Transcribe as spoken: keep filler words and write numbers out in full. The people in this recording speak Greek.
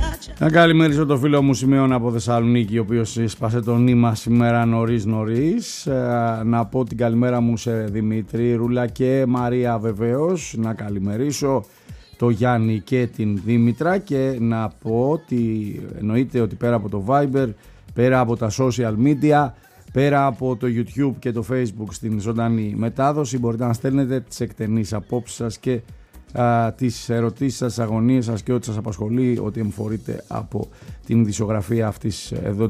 Να καλημερίσω το φίλο μου Σημεώνα από Θεσσαλονίκη, ο οποίος σπάσε το νήμα σήμερα νωρίς νωρίς. Να πω την καλημέρα μου σε Δημήτρη, Ρούλα και Μαρία βεβαίως. Να καλημερίσω το Γιάννη και την Δήμητρα και να πω ότι εννοείται ότι πέρα από το Viber, πέρα από τα social media, πέρα από το YouTube και το Facebook στην ζωντανή μετάδοση, μπορείτε να στέλνετε τις εκτενείς απόψεις σας και α, τις ερωτήσεις σας, τις αγωνίες σας και ό,τι σας απασχολεί, ό,τι εμφορείτε από την ειδησιογραφία αυτής εδώ